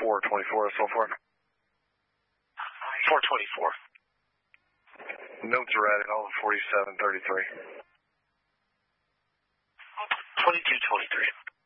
424 so far. 424. Notes are added all to 4733. 2223.